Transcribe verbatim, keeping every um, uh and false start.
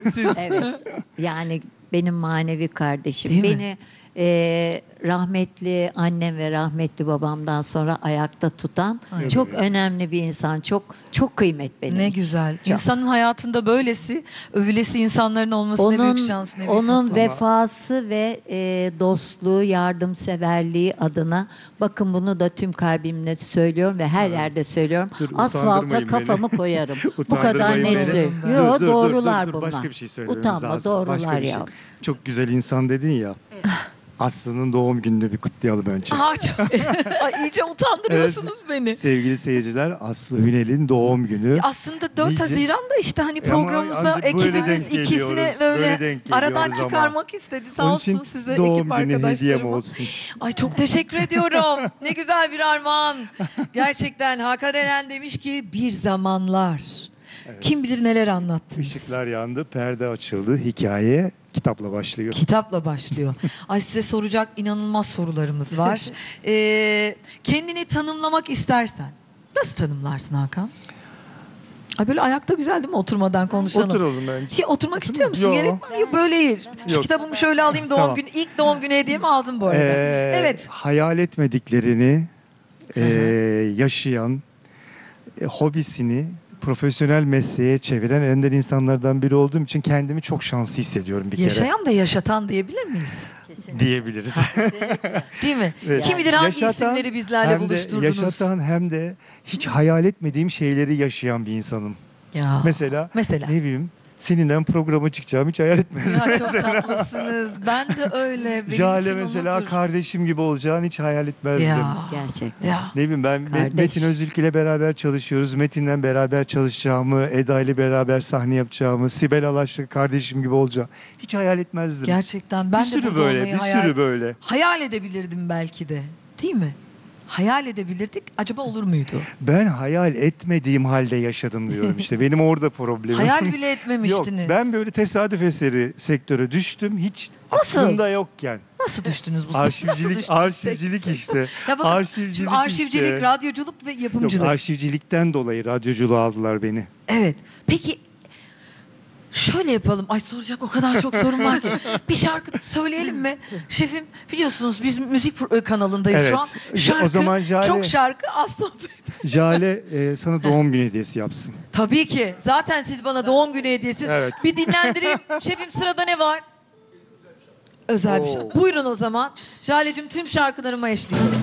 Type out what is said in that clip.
Siz. Evet. Yani benim manevi kardeşim. Değil mi? Beni e, rahmetli annem ve rahmetli babamdan sonra ayakta tutan Ay. çok önemli bir insan. Çok çok kıymet benim Ne için. güzel. Çok. İnsanın hayatında böylesi, övülesi insanların olması ne büyük şans, ne büyük onun mutluluk. vefası ve e, dostluğu, yardımseverliği adına bakın bunu da tüm kalbimle söylüyorum ve her yerde söylüyorum. Dur, Asfalta utandırmayın kafamı koyarım. Bu kadar Utandırmayın net beni. söylüyorum. Dur, Yo, Dur, dur, doğrular dur, dur, bunlar. Başka bir şey söylememiz Utanma, lazım. doğrular Başka bir şey. ya. Çok güzel insan dedin ya. Aslı'nın doğum gününü bir kutlayalım önce. Aa, çok... Ay, iyice utandırıyorsunuz beni. Sevgili seyirciler, Aslı Hünel'in doğum günü. Aslında dört Nice- Haziran'da işte hani E ama programımızda ancak böyle ekibimiz denk ikisini geliyoruz, böyle böyle denk aradan geliyoruz ama. çıkarmak istedi. Sağ Onun olsun için size doğum ekip günü hediyem arkadaşlarıma. olsun. Ay çok teşekkür ediyorum. Ne güzel bir armağan. Gerçekten Hakan Eren demiş ki bir zamanlar. Kim bilir neler anlattınız. Işıklar yandı, perde açıldı. Hikaye kitapla başlıyor. Kitapla başlıyor. Ay size soracak inanılmaz sorularımız var. Ee, kendini tanımlamak istersen nasıl tanımlarsın Hakan? Ay böyle ayakta güzel değil mi? Oturmadan konuşalım. Oturalım bence. Ki oturmak istiyor musun? Yo. Gerek var ya böyle iyi. Şu Yok. kitabımı şöyle alayım doğum Tamam. günü. İlk doğum günü hediyemi aldım bu arada. Ee, Evet. Hayal etmediklerini Hı hı. e, yaşayan, e, hobisini profesyonel mesleğe çeviren ender insanlardan biri olduğum için kendimi çok şanslı hissediyorum bir Yaşayan da yaşatan diyebilir miyiz? kere. Diyebiliriz. Değil mi? Evet. Kim bilir hangi Yaşatan, isimleri bizlerle hem de buluşturdunuz? Yaşatan hem de hiç hayal etmediğim şeyleri yaşayan bir insanım. Ya. Mesela, Mesela. ne bileyim seninle programa çıkacağımı hiç hayal etmezdim. Ya çok tatlısınız. Ben de öyle. Benim Jale için mesela onurdur. kardeşim gibi olacağını hiç hayal etmezdim. Ya. Gerçekten. Ya. Ne bileyim ben Me- Kardeş. Metin Özülk ile beraber çalışıyoruz. Metin'le beraber çalışacağımı, Eda ile beraber sahne yapacağımı, Sibel Alaş'la kardeşim gibi olacağım. Hiç hayal etmezdim. Gerçekten ben bir de sürü burada böyle, olmayı bir hayal, sürü böyle. hayal edebilirdim belki de. Değil mi? Hayal edebilirdik. Acaba olur muydu? Ben hayal etmediğim halde yaşadım diyorum işte. Benim orada problemim. Hayal bile Yok, etmemiştiniz. ben böyle tesadüf eseri sektöre düştüm. Hiç Nasıl? aklımda yokken. Nasıl düştünüz bu? Nasıl Arşivcilik, düştünüz? arşivcilik işte. Ya bakın, arşivcilik şimdi arşivcilik, işte. radyoculuk ve Yok, yapımcılık. arşivcilikten dolayı radyoculuğa aldılar beni. Evet. Peki şöyle yapalım. Ay soracak o kadar çok sorun var ki. Bir şarkı söyleyelim mi? Şefim biliyorsunuz biz müzik pro- kanalındayız Evet. şu an. O Şarkı, zaman Jale- çok şarkı az sohbet. Jale e, sana doğum günü hediyesi yapsın. Tabii ki. Zaten siz bana doğum günü hediyesi. Evet. Bir dinlendireyim. Şefim sırada ne var? Özel bir şey. Oo. Buyurun o zaman. Jale'cim tüm şarkılarıma eşliyorum.